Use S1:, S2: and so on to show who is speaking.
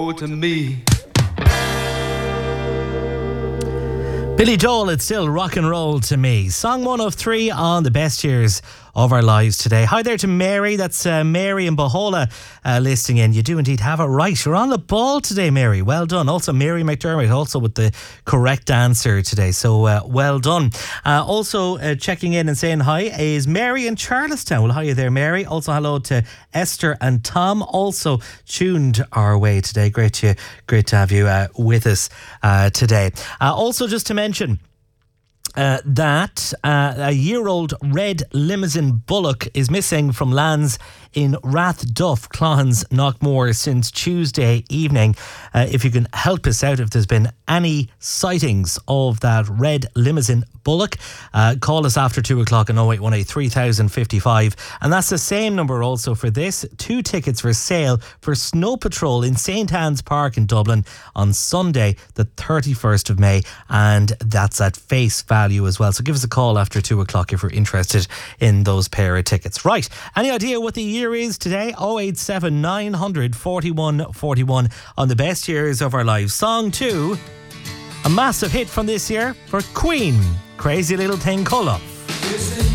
S1: To me.
S2: Billy Joel, it's still rock and roll to me. Song 1 of 3 on the best years of our lives today. Hi there to Mary. That's Mary in Bohola listening in. You do indeed have it right. You're on the ball today, Mary. Well done. Also, Mary McDermott, also with the correct answer today. So well done. Also checking in and saying hi is Mary in Charlestown. Well, hi there, Mary. Also, hello to Esther and Tom. Also tuned our way today. Great to have you with us today. Also, just to mention that a year-old red limousine Bullock is missing from lands in Rathduff, Clohans, Knockmore since Tuesday evening. If you can help us out, if there's been any sightings of that red limousine Bullock, call us after 2 o'clock on 0818 3055. And that's the same number also for this. 2 tickets for sale for Snow Patrol in St. Anne's Park in Dublin on Sunday, the 31st of May. And that's at face value as well. So give us a call after 2 o'clock if you're interested in those pair of tickets. Right. Any idea what the year is today? 087 900 41 41 on the best years of our lives. Song 2, a massive hit from this year for Queen, Crazy Little Thing Call Off.